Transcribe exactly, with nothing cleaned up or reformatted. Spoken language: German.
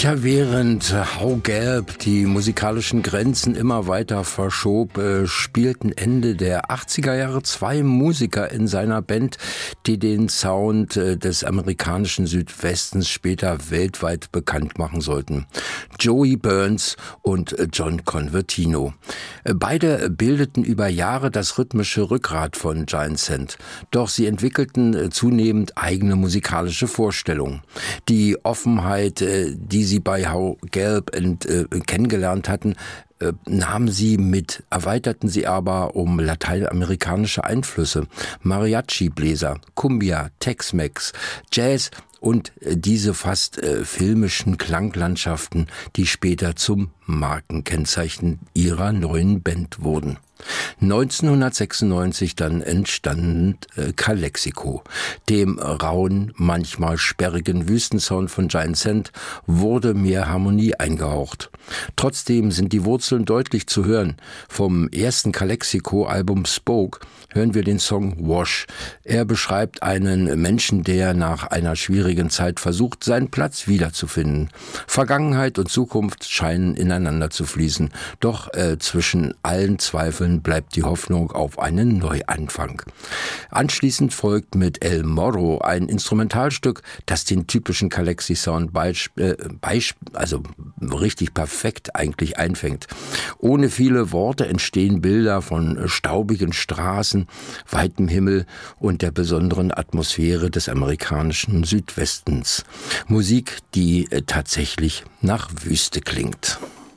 Tja, während How Gelb die musikalischen Grenzen immer weiter verschob, äh, spielten Ende der achtziger Jahre zwei Musiker in seiner Band, die den Sound äh, des amerikanischen Südwestens später weltweit bekannt machen sollten. Joey Burns und äh, John Convertino. Äh, beide bildeten über Jahre das rhythmische Rückgrat von Giant Sand. Doch sie entwickelten äh, zunehmend eigene musikalische Vorstellungen. Die Offenheit, äh, die sie bei How Gelb ent, äh, kennengelernt hatten, äh, nahmen sie mit, erweiterten sie aber um lateinamerikanische Einflüsse, Mariachi-Bläser, Cumbia, Tex-Mex, Jazz und äh, diese fast äh, filmischen Klanglandschaften, die später zum Markenkennzeichen ihrer neuen Band wurden. neunzehnhundertsechsundneunzig dann entstand äh, Calexico. Dem rauen, manchmal sperrigen Wüstensound von Giant Sand wurde mehr Harmonie eingehaucht. Trotzdem sind die Wurzeln deutlich zu hören. Vom ersten Calexico-Album Spoke hören wir den Song Wash. Er beschreibt einen Menschen, der nach einer schwierigen Zeit versucht, seinen Platz wiederzufinden. Vergangenheit und Zukunft scheinen ineinander zu fließen. Doch äh, zwischen allen Zweifeln bleibt die Hoffnung auf einen Neuanfang. Anschließend folgt mit El Morro ein Instrumentalstück, das den typischen Calexi-Sound beisp- äh, beisp- also richtig perfekt eigentlich einfängt. Ohne viele Worte entstehen Bilder von staubigen Straßen, weitem Himmel und der besonderen Atmosphäre des amerikanischen Südwestens. Musik, die äh, tatsächlich nach Wüste klingt.